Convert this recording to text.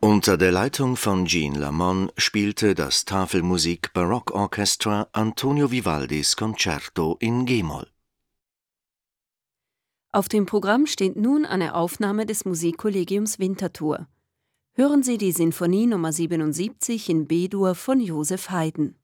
Unter der Leitung von Jean Lamont spielte das Tafelmusik-Barockorchester Antonio Vivaldis Concerto in G-Moll. Auf dem Programm steht nun eine Aufnahme des Musikkollegiums Winterthur. Hören Sie die Sinfonie Nr. 77 in B-Dur von Joseph Haydn.